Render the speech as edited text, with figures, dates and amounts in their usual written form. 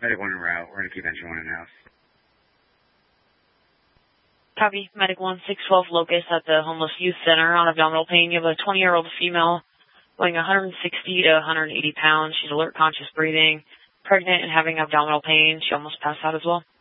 Medic 1 en route. We're going to keep engine 1 in-house. Copy. Medic 1, 612 Locust at the Homeless Youth Center on abdominal pain. You have a 20-year-old female weighing 160 to 180 pounds. She's alert, conscious breathing, pregnant, and having abdominal pain. She almost passed out as well.